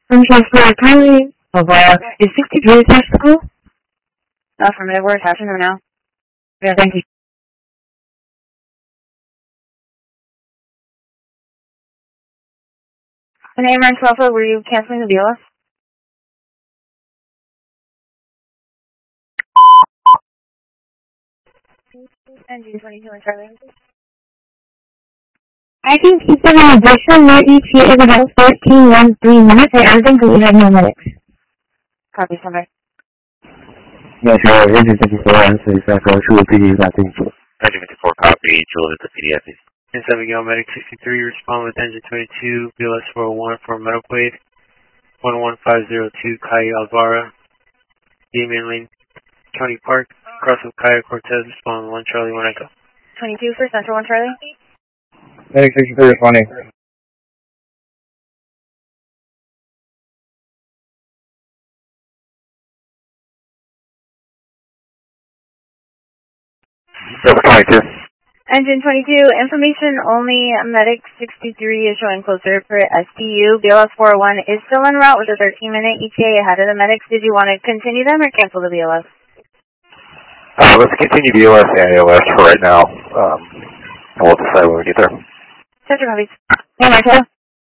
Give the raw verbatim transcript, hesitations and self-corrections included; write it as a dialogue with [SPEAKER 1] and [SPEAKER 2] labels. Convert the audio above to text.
[SPEAKER 1] I'm Chancellor Kylie. Elvira, is sixty-three attached to the call?
[SPEAKER 2] Affirmative, we're attaching them now.
[SPEAKER 1] Yeah, thank you.
[SPEAKER 2] The name runs Alpha, were you canceling the B L S? Engine twenty-two and Charlie.
[SPEAKER 1] I can keep them in addition. Their E T A is about thirteen one three minutes. I asked them because we have no medics.
[SPEAKER 2] Copy, somebody.
[SPEAKER 3] Yeah, sure. Engine fifty-four, answer is Echo, two P D, got things.
[SPEAKER 4] Engine fifty-four, copy, Jules at the P D F. N seven Gale Medic sixty-three, respond with Engine twenty-two, B L S four oh one for medical aid, one one five zero two, Calle Alvara, Damian Lane, County Park, cross of Calle Cortez, respond with one Charlie, one Echo.
[SPEAKER 2] twenty-two for Central, one Charlie.
[SPEAKER 3] Medic sixty-three, responding. twenty-two.
[SPEAKER 2] Engine twenty-two, information only, Medic sixty-three is showing closer for S T U. B L S four oh one is still en route with a thirteen minute E T A ahead of the medics. Did you want to continue them or cancel the B L S?
[SPEAKER 3] Uh, let's continue B L S and A O S for right now. Um, and we'll decide when we get there.
[SPEAKER 2] Central copies.
[SPEAKER 1] Hey, Marcelo.